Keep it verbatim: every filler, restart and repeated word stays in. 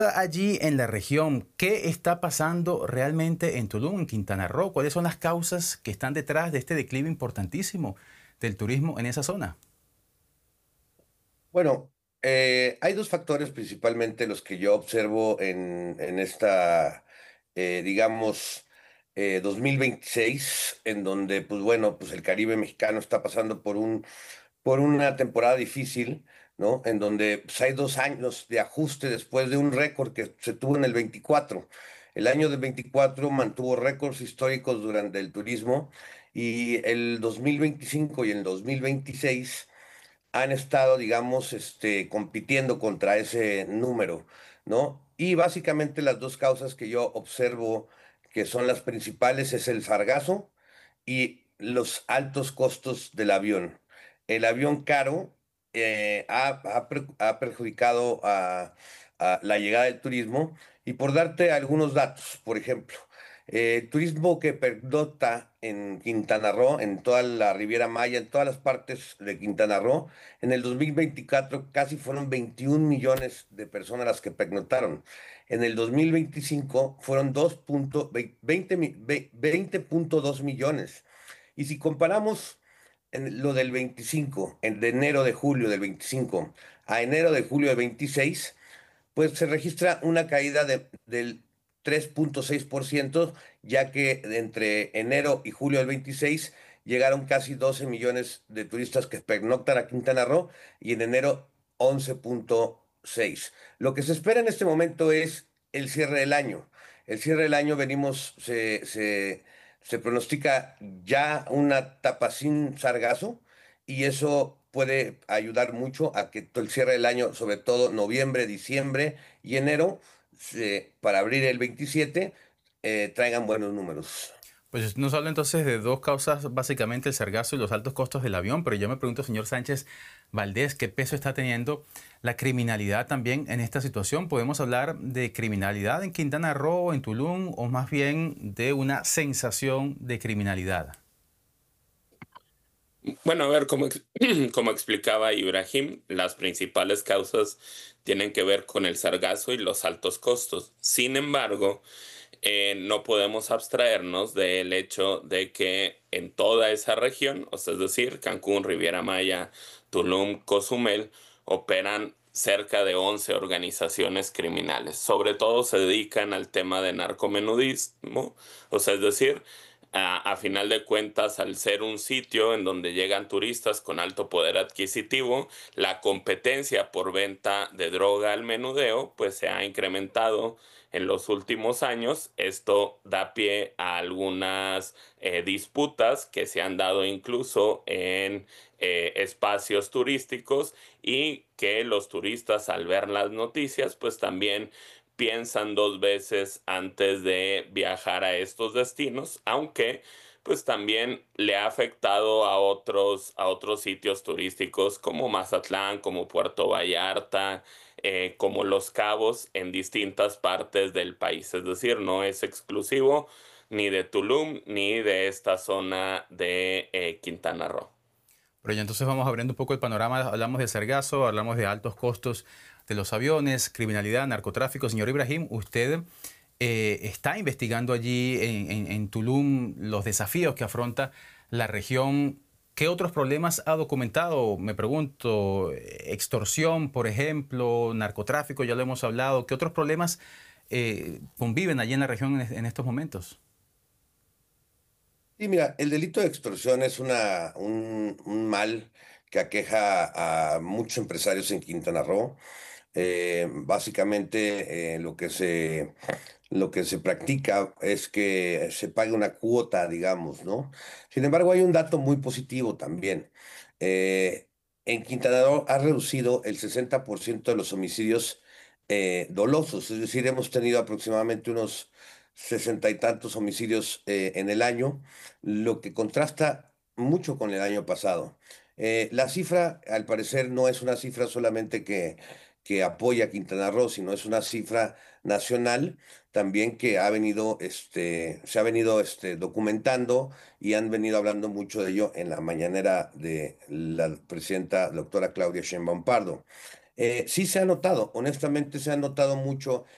Allí en la región, ¿qué está pasando realmente en Tulum, en Quintana Roo? ¿Cuáles son las causas que están detrás de este declive importantísimo del turismo en esa zona? Bueno, eh, hay dos factores principalmente los que yo observo en, en esta, eh, digamos, eh, dos mil veintiséis, en donde, pues bueno, pues el Caribe mexicano está pasando por un, por una temporada difícil, ¿no? En donde pues, hay dos años de ajuste después de un récord que se tuvo en el veinticuatro. El año del veinticuatro mantuvo récords históricos durante el turismo y el dos mil veinticinco y el dos mil veintiséis han estado, digamos, este, compitiendo contra ese número, ¿no? Y básicamente las dos causas que yo observo que son las principales es el sargazo y los altos costos del avión. El avión caro eh, ha, ha per- ha perjudicado a, a la llegada del turismo. Y por darte algunos datos, por ejemplo, eh, el turismo que pernocta en Quintana Roo, en toda la Riviera Maya, en todas las partes de Quintana Roo, en el dos mil veinticuatro casi fueron veintiún millones de personas las que pernoctaron. En el dos mil veinticinco fueron dos punto veinte mi- ve- veinte punto dos millones. Y si comparamos en lo del veinticinco, en- de enero de julio del veinticinco a enero de julio del veintiséis, pues se registra una caída de- del tres punto seis por ciento, ya que entre enero y julio del veintiséis llegaron casi doce millones de turistas que pernoctan a Quintana Roo y en enero once punto seis. Lo que se espera en este momento es el cierre del año. El cierre del año venimos, se, se, se pronostica ya una tapa sin sargazo y eso puede ayudar mucho a que todo el cierre del año, sobre todo noviembre, diciembre y enero, se- para abrir el veintisiete, eh, traigan buenos números. Pues nos habla entonces de dos causas, básicamente el sargazo y los altos costos del avión, pero yo me pregunto, señor Sánchez Valdés, ¿qué peso está teniendo la criminalidad también en esta situación? ¿Podemos hablar de criminalidad en Quintana Roo, en Tulum, o más bien de una sensación de criminalidad? Bueno, a ver, como, ex- como explicaba Ibrahim, las principales causas tienen que ver con el sargazo y los altos costos. Sin embargo, eh, no podemos abstraernos del hecho de que en toda esa región, o sea, es decir, Cancún, Riviera Maya, Tulum, Cozumel, operan cerca de once organizaciones criminales. Sobre todo se dedican al tema de narcomenudismo, o sea, es decir, a, a final de cuentas, al ser un sitio en donde llegan turistas con alto poder adquisitivo, la competencia por venta de droga al menudeo, pues se ha incrementado en los últimos años. Esto da pie a algunas eh, disputas que se han dado incluso en eh, espacios turísticos y que los turistas al ver las noticias pues también piensan dos veces antes de viajar a estos destinos, aunque pues también le ha afectado a otros, a otros sitios turísticos como Mazatlán, como Puerto Vallarta, eh, como Los Cabos en distintas partes del país. Es decir, no es exclusivo ni de Tulum ni de esta zona de eh, Quintana Roo. Pero ya entonces vamos abriendo un poco el panorama. Hablamos de sargazo, hablamos de altos costos de los aviones, criminalidad, narcotráfico. Señor Ibrahim, usted eh, está investigando allí en, en- en Tulum los desafíos que afronta la región. ¿Qué otros problemas ha documentado? Me pregunto, eh, extorsión, por ejemplo, narcotráfico, ya lo hemos hablado. ¿Qué otros problemas eh, conviven allí en la región en, en estos momentos? Y mira, el delito de extorsión es una, un, un mal que aqueja a muchos empresarios en Quintana Roo. Eh, básicamente, eh, lo que se, lo que se practica es que se pague una cuota, digamos, ¿no? Sin embargo, hay un dato muy positivo también. Eh, en Quintana Roo ha reducido el sesenta por ciento de los homicidios eh, dolosos, es decir, hemos tenido aproximadamente unos sesenta y tantos homicidios eh, en el año, lo que contrasta mucho con el año pasado. Eh, la cifra, al parecer, no es una cifra solamente que que apoya a Quintana Roo, sino es una cifra nacional también que ha venido, este, se ha venido este, documentando y han venido hablando mucho de ello en la mañanera de la presidenta doctora Claudia Sheinbaum Pardo. Eh, sí se ha notado, honestamente se ha notado mucho